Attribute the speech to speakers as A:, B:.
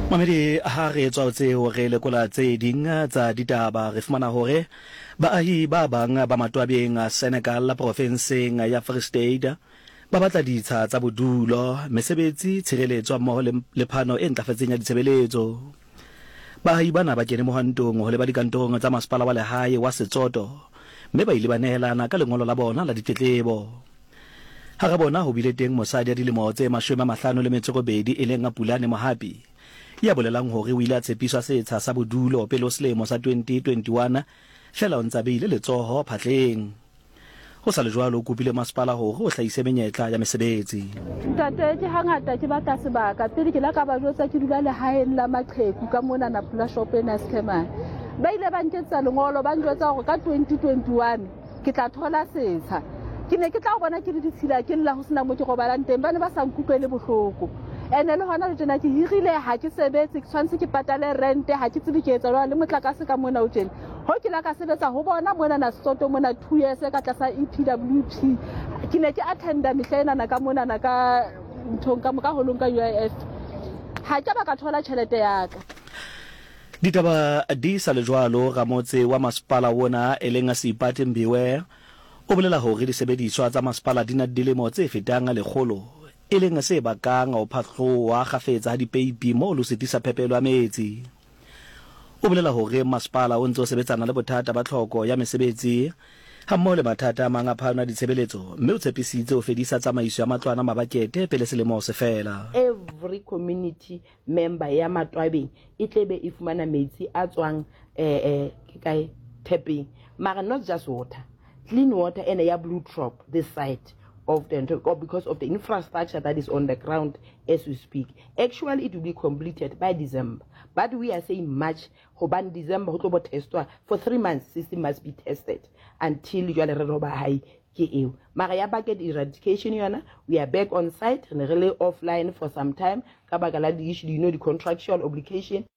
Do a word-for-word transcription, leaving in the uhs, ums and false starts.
A: Mamedi ha re tswa tse o re lekola tse ding tsa ditaba re fumana hore baahi ba bang ba matwabeng a Senegal provinceng ya Free State ba batla ditsha tsa bodulo mesebetsi tshireletso mmoho le phano e ntlafetseng ya ditshebeletso. Baahi bana ba kene mohantong ho le ba dikantorong tsa masepala wa lehae wa Setsoto mme ba ile ba nehelana ka lengolo la bona la ditletlebo. Ha re bona ho bile teng mosadi ya dilemo tse mashome a mahlano le metso e robedi e leng a Pulane Mohapi ya bolelang hore o ile a tshepiswa setsha sa bodulo pele ho selemo sa twenty twenty-one fela o ntse a beile letsoho phatleng. Ho sa le jwalo o kopile masepala hore o hlahise menyetla ya mesebetsi.
B: Ntate ke hangata ke batla sebaka pele ke la ka ba jwetsa ke dula lehaeng la maqheku ka mona na Pula Shop ena Skemane. Ba ile ba nketsa lengolo ba njwetsa hore ka twenty twenty-one ke tla thola setsha. Ke ne ke tla o bona ke le ditshila ke lla ho sena mo ke robalang teng ba ne ba sa nkutlwele bohloko. Ene le hona le tjena ke hirile ha ke sebetse ke tshwantse ke patale rent ha ke tsebe ke etsa jwang le motlakase ka mona o tjena ho ke la ka sebetsa ho bona mona na Setsoto mona two years ka tlasa E P W P ke ne ke attenda mehlena na ka mona na ka nthong ka moka holong ka U I F ha ke ba ka thola tjhelete ya ka.
A: Ditaba di sa le jwalo ramotse wa masepala wona e leng a Seipati Mbiwe o bolela hore disebediswa tsa masepala di na dilemo tse fetang lekgolo e leng se bakang o phahlowa kgafetsa ha dipeipi mo lo setisa phepelo ya metsi. O bolela hore masepala o ntse o sebetsana le bothata ba tlhoko ya mesebetsi ha mmoho le mathata a mang a phano ya ditshebeletso mme o tshepisitse o fedisa tsamaiso ya matlwana mabakete pele selemo se fela.
C: Every community member ya matwabeng e tlebe e fumana metsi a tswang eh eh ke kae tapping mara not just water, clean water and a blue drop this side of the because of the infrastructure that is on the ground as we speak. Actually it will be completed by December, but we are saying March hoban December ho tlo testwa for three months. System must be tested until you are roba high ke eo mara ya bucket eradication yona we are back on site and really offline for some time ka baka la di issue, you know, the contractual obligation.